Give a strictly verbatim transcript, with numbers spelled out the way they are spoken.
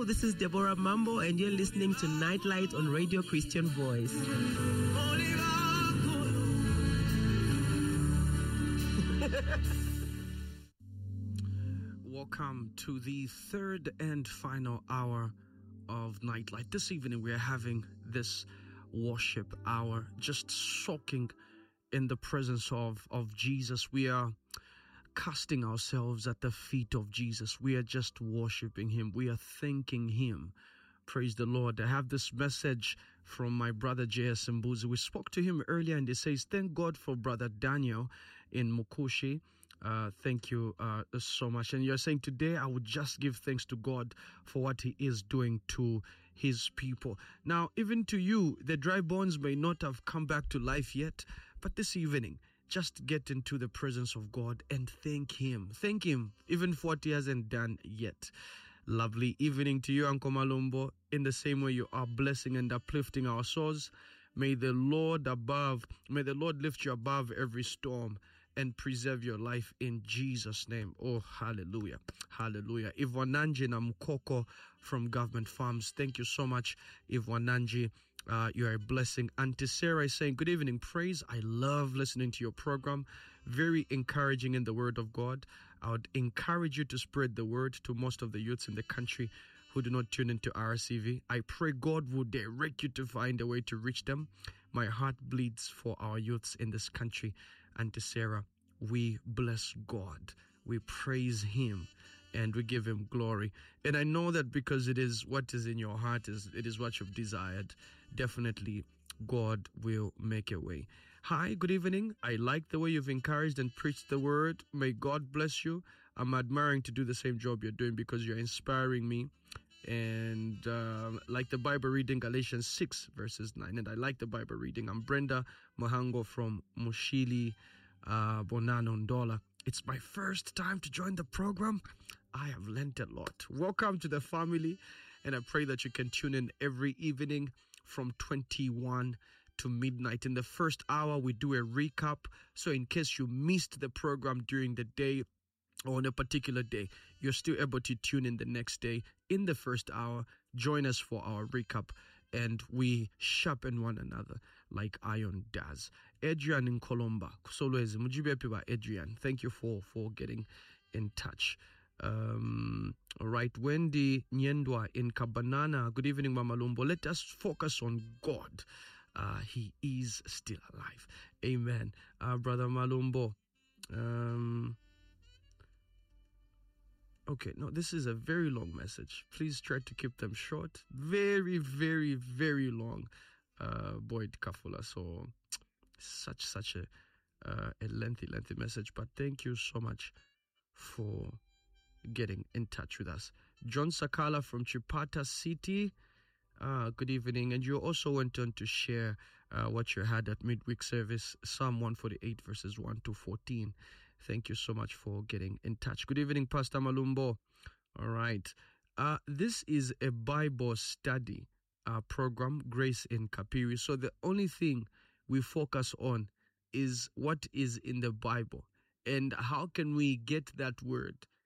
this is Deborah Mambo, and you're listening to Nightlight on Radio Christian Voice. Welcome to the third and final hour of Nightlight. This evening we are having this worship hour, just soaking in the presence of, of Jesus. We are casting ourselves at the feet of Jesus. We are just worshiping him. We are thanking him. Praise the Lord. I have this message from my brother J S Mbuzi. We spoke to him earlier and he says, thank God for brother Daniel in Mukushi. Uh, thank you uh, so much. And you're saying today I would just give thanks to God for what he is doing to his people. Now, even to you, the dry bones may not have come back to life yet, but this evening, just get into the presence of God and thank him. Thank him even for what he hasn't done yet. Lovely evening to you, Uncle Malumbo. In the same way you are blessing and uplifting our souls, may the Lord above, may the Lord lift you above every storm and preserve your life in Jesus' name. Oh, hallelujah. Hallelujah. Ivwananji Namukoko from Government Farms. Thank you so much, Ivwananji. Uh, you are a blessing. Auntie Sarah is saying, good evening, praise. I love listening to your program. Very encouraging in the word of God. I would encourage you to spread the word to most of the youths in the country who do not tune into R C V. I pray God will direct you to find a way to reach them. My heart bleeds for our youths in this country. Auntie Sarah, we bless God. We praise him and we give him glory. And I know that because it is what is in your heart, is it is what you've desired. Definitely God will make a way. Hi, good evening. I like the way you've encouraged and preached the word. May God bless you. I'm admiring to do the same job you're doing because you're inspiring me. And uh, like the Bible reading, Galatians six verses nine. And I like the Bible reading. I'm Brenda Mohango from Mushili, uh, Bonano, Ndola. It's my first time to join the program. I have learned a lot. Welcome to the family. And I pray that you can tune in every evening from twenty-one to midnight. In the first hour, we do a recap. So in case you missed the program during the day, or on a particular day, you're still able to tune in the next day. In the first hour, join us for our recap, and we sharpen one another like iron does. Adrian in Colomba, Adrian, thank you for, for getting in touch. Um, all right, Wendy Nyendwa in Kabanana, good evening, Mama Lumbo. Let us focus on God. Uh, he is still alive. Amen. Uh, Brother Malumbo, um... Okay, no, this is a very long message. Please try to keep them short. Very, very, very long, uh, Boyd Kafula. So, such, such a, uh, a lengthy, lengthy message. But thank you so much for getting in touch with us. John Sakala from Chipata City. Uh, good evening. And you also went on to share uh, what you had at midweek service, Psalm one forty-eight verses one to fourteen. Thank you so much for getting in touch. Good evening, Pastor Malumbo. All right. Uh, this is a Bible study uh, program, Grace in Kapiri. So the only thing we focus on is what is in the Bible and how can we get that word